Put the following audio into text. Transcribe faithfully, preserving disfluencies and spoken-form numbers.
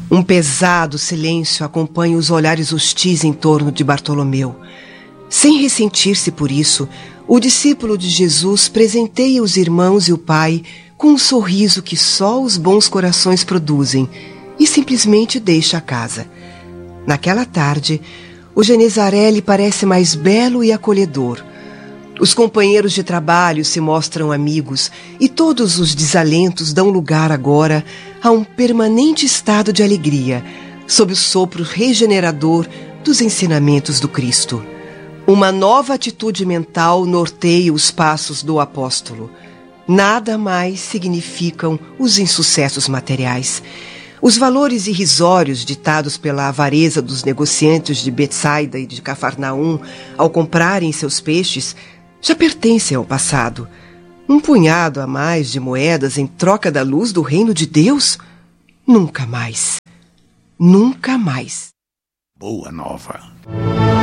Um pesado silêncio acompanha os olhares hostis em torno de Bartolomeu. Sem ressentir-se por isso, o discípulo de Jesus presenteia os irmãos e o pai com um sorriso que só os bons corações produzem e simplesmente deixa a casa. Naquela tarde, o Genesaré lhe parece mais belo e acolhedor. Os companheiros de trabalho se mostram amigos e todos os desalentos dão lugar agora a um permanente estado de alegria, sob o sopro regenerador dos ensinamentos do Cristo. Uma nova atitude mental norteia os passos do apóstolo. Nada mais significam os insucessos materiais. Os valores irrisórios ditados pela avareza dos negociantes de Betsaida e de Cafarnaum ao comprarem seus peixes já pertencem ao passado. Um punhado a mais de moedas em troca da luz do reino de Deus? Nunca mais. Nunca mais. Boa Nova.